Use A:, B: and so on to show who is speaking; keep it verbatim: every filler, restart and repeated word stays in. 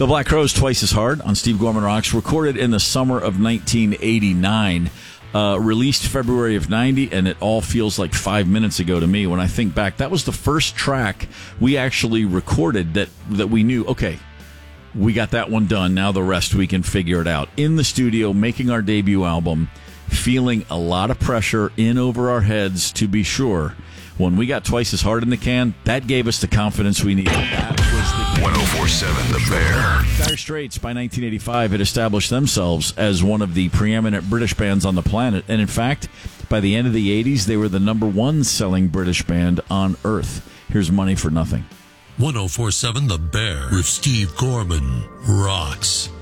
A: The Black Crowes, Twice as Hard on Steve Gorman Rocks, recorded in the summer of nineteen eighty-nine, uh, released February of ninety, and it all feels like five minutes ago to me when I think back. That was the first track we actually recorded that, that we knew, okay, we got that one done, now the rest we can figure it out. In the studio, making our debut album, feeling a lot of pressure in over our heads to be sure. When we got Twice as Hard in the can, that gave us the confidence we needed. That was the
B: one oh four point seven The Bear.
A: Dire Straits, by nineteen eighty-five, had established themselves as one of the preeminent British bands on the planet. And in fact, by the end of the eighties, they were the number one selling British band on Earth. Here's Money for Nothing.
C: one oh four point seven The Bear with Steve Gorman rocks.